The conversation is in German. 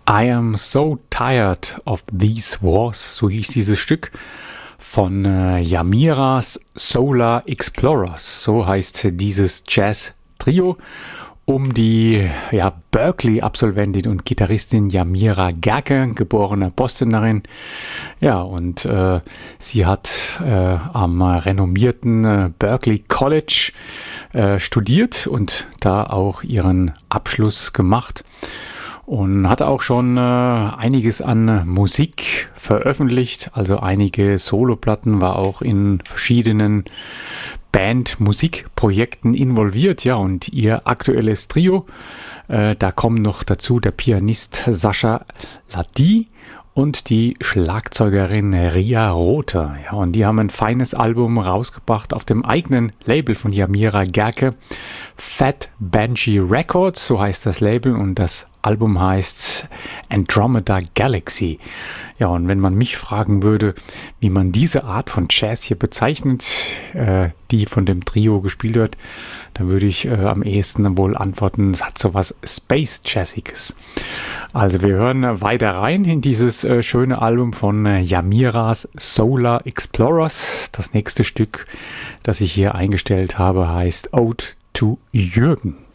I am so tired of these wars, so hieß dieses Stück von Yamiras Solar Explorers, so heißt dieses Jazz-Trio um die Berklee-Absolventin und Gitarristin Yamira Gerke, geborene Bostonerin. Ja, und sie hat am renommierten Berklee College studiert und da auch ihren Abschluss gemacht. Und hat auch schon einiges an Musik veröffentlicht, also einige Soloplatten, war auch in verschiedenen Band-Musikprojekten involviert, ja, und ihr aktuelles Trio, da kommen noch dazu der Pianist Sascha Ladi und die Schlagzeugerin Ria Rother. Ja, und die haben ein feines Album rausgebracht auf dem eigenen Label von Yamira Gerke, Fat Banshee Records, so heißt das Label, und das Album heißt Andromeda Galaxy. Ja, und wenn man mich fragen würde, wie man diese Art von Jazz hier bezeichnet, die von dem Trio gespielt wird, dann würde ich am ehesten wohl antworten, es hat so was Space Jazziges. Also wir hören weiter rein in dieses schöne Album von Yamiras Solar Explorers. Das nächste Stück, das ich hier eingestellt habe, heißt Ode to Jürgen.